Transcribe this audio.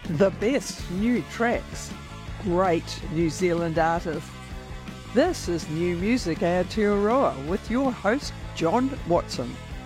The best new tracks, great New Zealand artists. This is New Music Aotearoa with your host, John Watson.